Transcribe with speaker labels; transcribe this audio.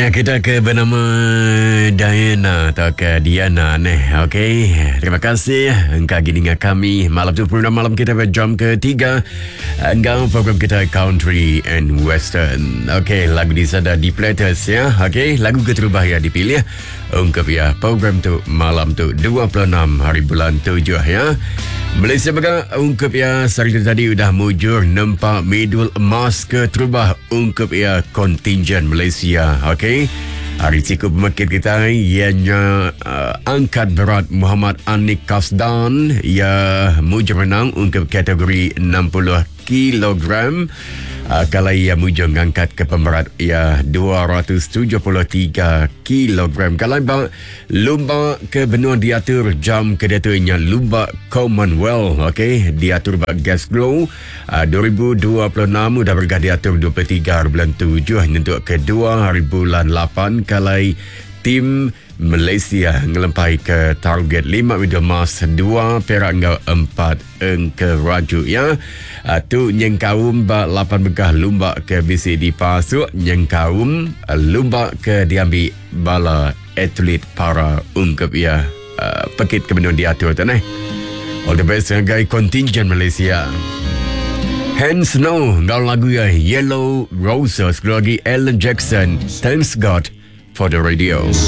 Speaker 1: Ya, kita ke bernama Diana atau ke Diana nih. Okey, terima kasih engkau lagi dengan kami. Malam tu program malam kita jam ketiga. Engkau program kita Country and Western. Okey, lagu di sana di playlist ya. Okey, lagu keterubah ya dipilih. Ungkap ya program tu malam tu 26 hari bulan 7 ya. Malaysia Pegang ungkap ya sehari tadi sudah mujur nampak medul emas keterubah ungkap ya kontingen Malaysia. Okey, hari cukup pemakit kita ianya angkat berat Muhammad Anik Kasdan ia mujur menang ungkap kategori 60 kilogram. Kalau ia mujur mengangkat ke pemerat ia 273 kilogram. Kalau lomba ke benua diatur jam kedatunya lomba Commonwealth. Okey, diatur bak Glasgow 2026 dah bergah diatur 23 hari bulan 7 untuk kedua hari bulan 8 kalau tim Malaysia ngelempai ke target 5 medal emas, 2 perak hingga 4 angka raju ya. Tu nyengkaum ba 8 begah lumba ke BCD pasuk, nyengkaum lumba ke diambil bala atlet para ungkap ya pakit ke benua diatur tu nih. All the best sebagai kontingen Malaysia. Hand Snow dalam lagu ya Yellow Roses lagi Alan Jackson. Thanks God for the radio.